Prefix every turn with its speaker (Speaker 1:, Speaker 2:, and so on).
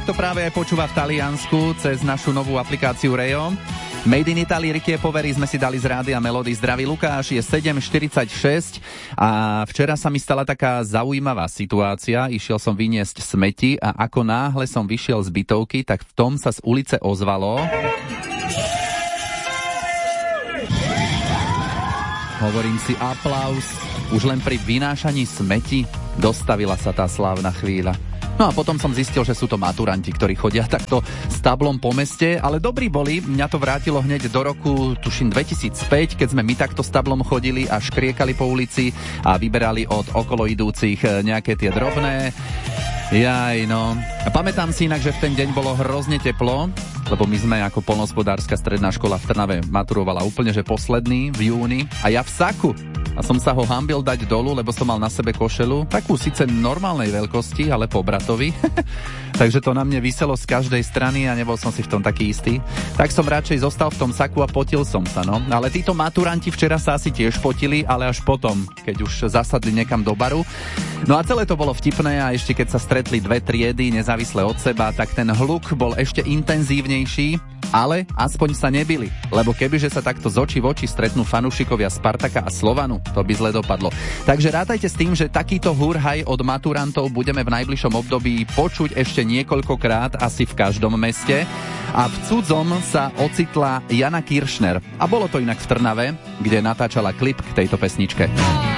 Speaker 1: to práve aj počúva v Taliansku cez našu novú aplikáciu Rejo. Made in Italy, Rikie Povery sme si dali z Rádia Melody. Zdraví Lukáš, je 7:46 a včera sa mi stala taká zaujímavá situácia. Išiel som vyniesť smeti a ako náhle som vyšiel z bytovky, tak v tom sa z ulice ozvalo... Hovorím si aplauz. Už len pri vynášaní smeti dostavila sa tá slávna chvíľa. No a potom som zistil, že sú to maturanti, ktorí chodia takto s tablom po meste, ale dobrí boli. Mňa to vrátilo hneď do roku, tuším, 2005, keď sme my takto s tablom chodili a škriekali po ulici a vyberali od okolo idúcich nejaké tie drobné. Jaj, no. A pamätám si inak, že v ten deň bolo hrozne teplo, lebo my sme ako poľnohospodárska stredná škola v Trnave maturovala úplne, že posledný v júni a ja v saku. A som sa ho hanbil dať dolu, lebo som mal na sebe košelu, takú síce normálnej veľkosti, ale po bratovi. Takže to na mne viselo z každej strany a nebol som si v tom taký istý. Tak som radšej zostal v tom saku a potil som sa, no. Ale títo maturanti včera sa asi tiež potili, ale až potom, keď už zasadli niekam do baru. No a celé to bolo vtipné a ešte keď sa stretli dve triedy nezávisle od seba, tak ten hluk bol ešte intenzívnejší, ale aspoň sa nebili, lebo kebyže sa takto z očí v oči stretnú fanúšikovia Spartaka a Slovanu, to by zle dopadlo. Takže rátajte s tým, že takýto hurhaj od maturantov budeme v najbližšom období počuť ešte niekoľkokrát asi v každom meste. A v cudzom sa ocitla Jana Kiršner. A bolo to inak v Trnave, kde natáčala klip k tejto pesničke.